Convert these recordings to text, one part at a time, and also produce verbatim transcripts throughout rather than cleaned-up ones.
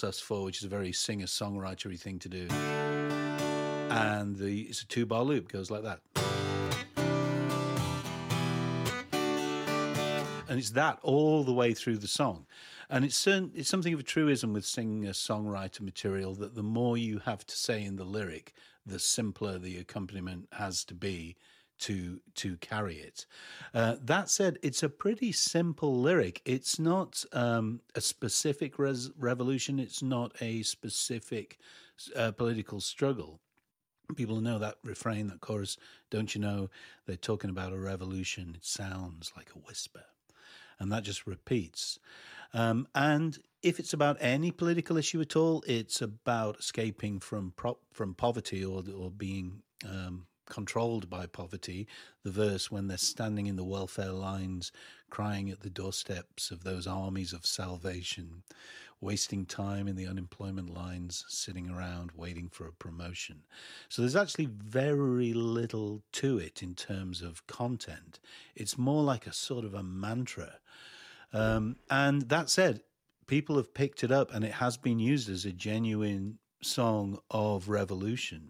Waltz Us Four, which is a very singer-songwritery thing to do. And the it's a two-bar loop, goes like that. And it's that all the way through the song. And it's, certain, it's something of a truism with singer-songwriter material that the more you have to say in the lyric, the simpler the accompaniment has to be to to carry it. Uh, that said, it's a pretty simple lyric. It's not um, a specific res- revolution. It's not a specific uh, political struggle. People know that refrain, that chorus, don't you know, they're talking about a revolution. It sounds like a whisper. And that just repeats. Um, and if it's about any political issue at all, it's about escaping from pro- from poverty or or being um, controlled by poverty. The verse, when they're standing in the welfare lines, crying at the doorsteps of those armies of salvation, wasting time in the unemployment lines, sitting around waiting for a promotion. So there's actually very little to it in terms of content. It's more like a sort of a mantra. Um, and that said, people have picked it up and it has been used as a genuine song of revolution.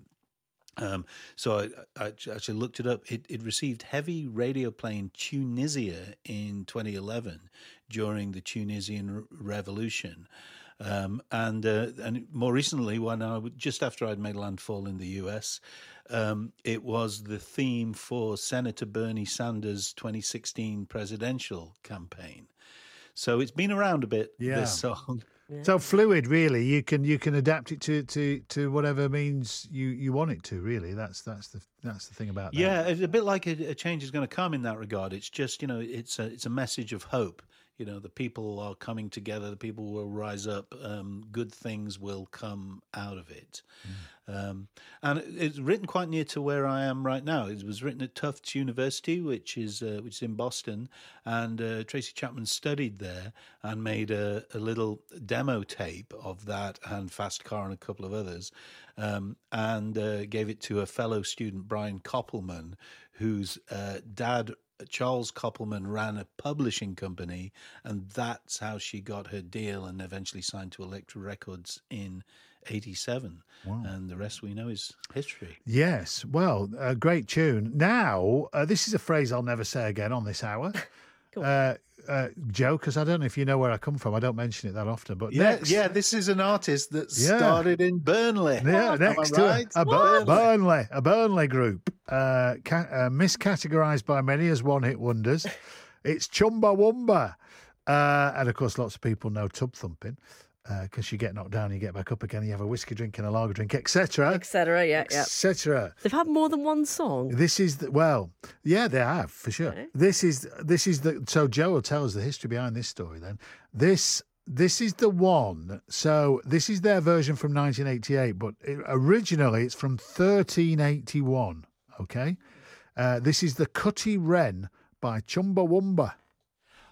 Um, so I, I actually looked it up. It, it received heavy radio play in Tunisia in twenty eleven during the Tunisian Re- Revolution. Um, and uh, and more recently, when I just after I'd made landfall in the U S, um, it was the theme for Senator Bernie Sanders' twenty sixteen presidential campaign. So it's been around a bit, Yeah. this song. Yeah. So fluid, really. You can you can adapt it to, to, to whatever means you, you want it to. Really, that's that's the that's the thing about that. Yeah, it's a bit like a, a change is going to come in that regard. It's just, you know, it's a it's a message of hope. You know, the people are coming together. The people will rise up. Um, good things will come out of it. Mm. Um, and it's written quite near to where I am right now. It was written at Tufts University, which is uh, which is in Boston, and uh, Tracy Chapman studied there and made a, a little demo tape of that and Fast Car and a couple of others, um, and uh, gave it to a fellow student, Brian Koppelman, whose uh, dad, Charles Koppelman, ran a publishing company, and that's how she got her deal and eventually signed to Elektra Records in eighty-seven. Wow. And the rest we know is history. Yes, well, a great tune. Now, uh, this is a phrase I'll never say again on this hour. uh, uh, Joe, because I don't know if you know where I come from. I don't mention it that often. But Yeah, next, yeah, this is an artist that Yeah. started in Burnley. Yeah, Am I next to right? a, a Burnley. Burnley, a Burnley group, uh, ca- uh, miscategorised by many as one-hit wonders. It's Chumbawamba, uh, and of course, lots of people know Tub Thumping, because you get knocked down, you get back up again, you have a whiskey drink and a lager drink, et cetera, et cetera. Yeah, yeah. et cetera. They've had more than one song. This is the, well, yeah, they have for sure. Okay. This is this is the so Joe will tell us the history behind this story. Then this this is the one. So this is their version from nineteen eighty-eight, but it, originally it's from thirteen eighty-one. Okay, uh, this is the Cutty Wren by Chumbawamba.